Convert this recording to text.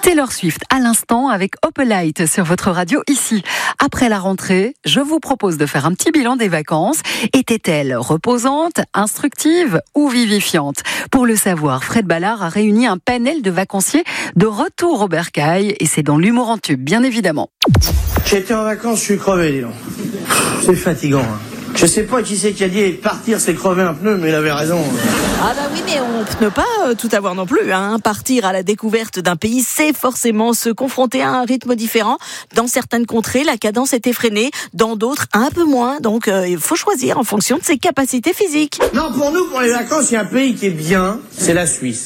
Taylor Swift à l'instant avec Opelite sur votre radio ici. Après la rentrée, je vous propose de faire un petit bilan des vacances. Était-elle reposante, instructive ou vivifiante ? Pour le savoir, Fred Ballard a réuni un panel de vacanciers de retour au bercail et c'est dans l'humour en tube, bien évidemment. J'étais en vacances, je suis crevé, dis donc. C'est fatigant. Hein. Je sais pas qui c'est qui a dit partir c'est crever un pneu, mais il avait raison. Ah bah oui, mais on ne peut pas tout avoir non plus. Partir à la découverte d'un pays, c'est forcément se confronter à un rythme différent. Dans certaines contrées, la cadence est effrénée, dans d'autres, un peu moins. Donc il faut choisir en fonction de ses capacités physiques. Non, pour nous, pour les vacances, il y a un pays qui est bien, c'est la Suisse.